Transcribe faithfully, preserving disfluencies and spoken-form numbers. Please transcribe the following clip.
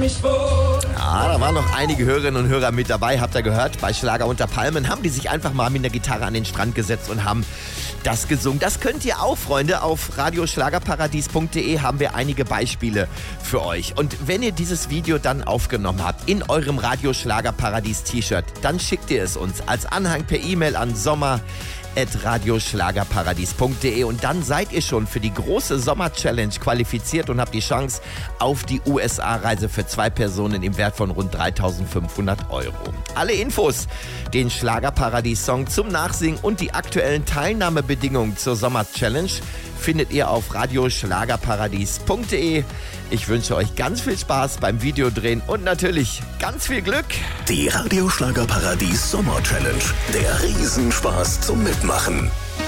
mich wohl. Ja, da waren noch einige Hörerinnen und Hörer mit dabei, habt ihr gehört. Bei Schlager unter Palmen haben die sich einfach mal mit der Gitarre an den Strand gesetzt und haben das gesungen. Das könnt ihr auch, Freunde. Auf radioschlagerparadies punkt de haben wir einige Beispiele für euch. Und wenn ihr dieses Video dann aufgenommen habt in eurem Radioschlagerparadies-T-Shirt, dann schickt ihr es uns als Anhang per E-Mail an sommer at radioschlagerparadies punkt de und dann seid ihr schon für die große Sommer-Challenge qualifiziert und habt die Chance auf die U S A-Reise für zwei Personen im Wert von rund dreitausendfünfhundert Euro. Alle Infos, den Schlagerparadies-Song zum Nachsingen und die aktuellen Teilnahmebedingungen zur Sommer-Challenge findet ihr auf radioschlagerparadies punkt de. Ich wünsche euch ganz viel Spaß beim Videodrehen und natürlich ganz viel Glück. Die Radioschlagerparadies Sommer Challenge. Der Riesenspaß zum Mitmachen.